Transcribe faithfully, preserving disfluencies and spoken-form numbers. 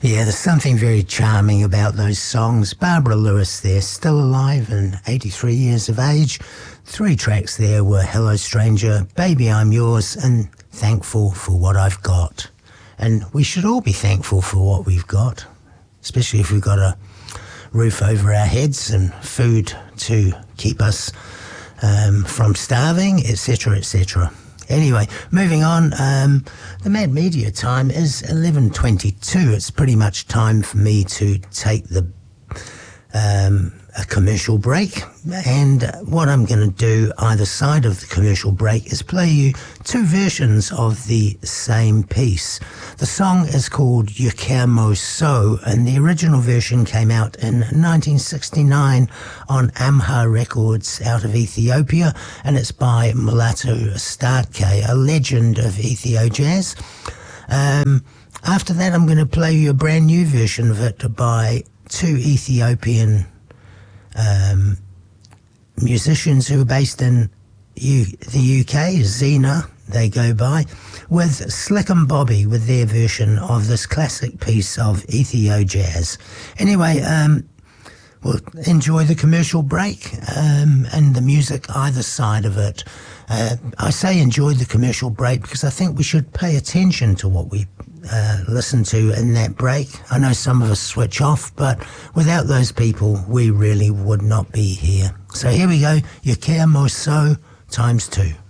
Yeah, there's something very charming about those songs. Barbara Lewis there, still alive and eighty-three years of age. Three tracks there were Hello Stranger, Baby I'm Yours, and Thankful for What I've Got. And we should all be thankful for what we've got, especially if we've got a roof over our heads and food to keep us um, from starving, et cetera, et cetera. Anyway, moving on, um, the Mad Media time is eleven twenty-two. It's pretty much time for me to take the um, a commercial break. And what I'm going to do either side of the commercial break is play you two versions of the same piece. The song is called Yukamo So, and the original version came out in nineteen sixty-nine on Amha Records out of Ethiopia, and it's by Mulatu Astatke, a legend of Ethio jazz. Um, after that, I'm going to play you a brand new version of it by two Ethiopian um, musicians who are based in U- the U K, Xena, they go by, with Slick and Bobby with their version of this classic piece of Ethio jazz. Anyway, um, we'll enjoy the commercial break um, and the music either side of it. Uh, I say enjoy the commercial break because I think we should pay attention to what we uh, listen to in that break. I know some of us switch off, but without those people, we really would not be here. So here we go, Yukamo So times two.